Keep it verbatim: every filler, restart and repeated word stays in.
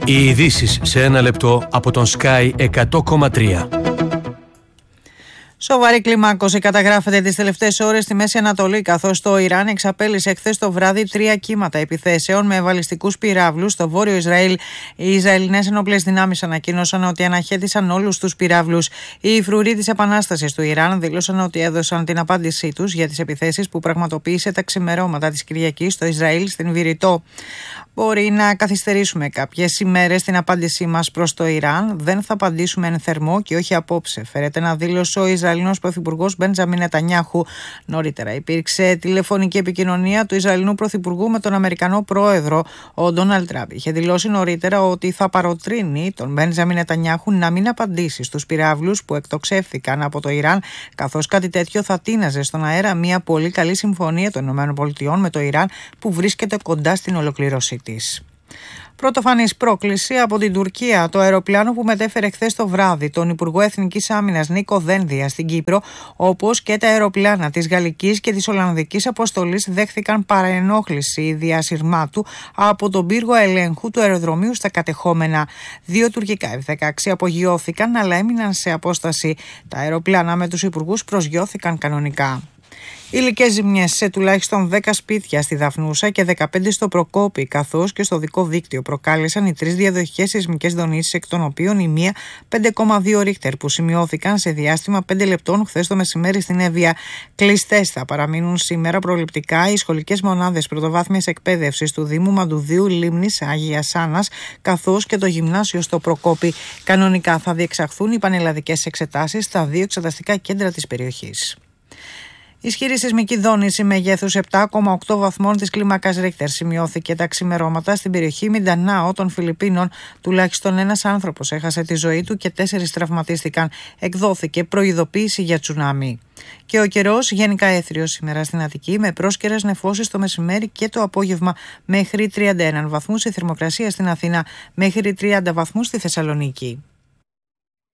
Οι ειδήσεις σε ένα λεπτό από τον Sky εκατό κόμμα τρία. Σοβαρή κλιμάκωση καταγράφεται τις τελευταίες ώρες στη Μέση Ανατολή, καθώς το Ιράν εξαπέλυσε χθες το βράδυ τρία κύματα επιθέσεων με βαλιστικούς πυράβλους στο βόρειο Ισραήλ. Οι Ισραηλινές ενόπλες δυνάμεις ανακοίνωσαν ότι αναχέτησαν όλους τους πυράβλους. Οι φρουροί της Επανάστασης του Ιράν δήλωσαν ότι έδωσαν την απάντησή τους για τις επιθέσεις που πραγματοποίησε τα ξημερώματα της Κυριακής στο Ισραήλ στην Βηρητό. Μπορεί να καθυστερήσουμε κάποιες ημέρες την απάντησή μας προς το Ιράν. Δεν θα απαντήσουμε εν θερμό και όχι απόψε, φέρεται να δήλωσε ο Ισραηλινός Πρωθυπουργός Μπέντζαμιν Νετανιάχου. Νωρίτερα υπήρξε τηλεφωνική επικοινωνία του Ισραηλινού Πρωθυπουργού με τον Αμερικανό Πρόεδρο, ο Ντόναλντ Τραμπ. Είχε δηλώσει νωρίτερα ότι θα παροτρύνει τον Μπέντζαμιν Νετανιάχου να μην απαντήσει στους πυράβλους που εκτοξεύθηκαν από το Ιράν, καθώς κάτι τέτοιο θα τίναζε στον αέρα μια πολύ καλή συμφωνία των ΗΠΑ με το Ιράν που βρίσκεται κοντά στην ολοκλήρωσή της. Πρωτοφανής πρόκληση από την Τουρκία. Το αεροπλάνο που μετέφερε χθες το βράδυ τον Υπουργό Εθνικής Άμυνας Νίκο Δένδια στην Κύπρο, όπως και τα αεροπλάνα της Γαλλικής και της Ολλανδικής αποστολής, δέχθηκαν παρενόχληση διασυρμάτου από τον πύργο ελέγχου του αεροδρομίου στα κατεχόμενα. Δύο τουρκικά εφ δεκαέξι απογειώθηκαν, αλλά έμειναν σε απόσταση. Τα αεροπλάνα με τους υπουργούς προσγειώθηκαν κανονικά. Υλικές ζημιές σε τουλάχιστον δέκα σπίτια στη Δαφνούσα και δεκαπέντε στο Προκόπη, καθώς και στο δικό δίκτυο, προκάλεσαν οι τρεις διαδοχικές σεισμικές δονήσεις, εκ των οποίων η μία πέντε κόμμα δύο ρίχτερ, που σημειώθηκαν σε διάστημα πέντε λεπτών χθες το μεσημέρι στην Εύβοια. Κλειστές θα παραμείνουν σήμερα προληπτικά οι σχολικές μονάδες πρωτοβάθμιας εκπαίδευσης του Δήμου Μαντουδίου Λίμνης Αγίας Άννας, καθώς και το γυμνάσιο στο Προκόπη. Κανονικά θα διεξαχθούν οι πανελλαδικές εξετάσεις στα δύο εξεταστικά κέντρα της περιοχής. Ισχυρή σεισμική δόνηση μεγέθους επτά κόμμα οκτώ βαθμών της κλίμακας Ρίχτερ σημειώθηκε τα ξημερώματα στην περιοχή Μιντανάο των Φιλιππίνων. Τουλάχιστον ένας άνθρωπος έχασε τη ζωή του και τέσσερις τραυματίστηκαν. Εκδόθηκε προειδοποίηση για τσουνάμι. Και ο καιρός γενικά έθριος σήμερα στην Αττική, με πρόσκαιρες νεφώσεις το μεσημέρι και το απόγευμα, μέχρι τριάντα ένα βαθμούς η θερμοκρασία στην Αθήνα, μέχρι τριάντα βαθμούς στη Θεσσαλονίκη.